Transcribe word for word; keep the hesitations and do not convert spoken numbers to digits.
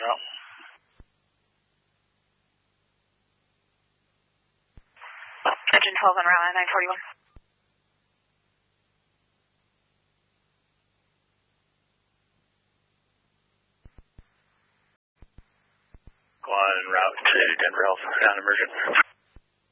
route. Engine twelve on route nine forty-one. Go on route to Denver Alpha, non-emergent.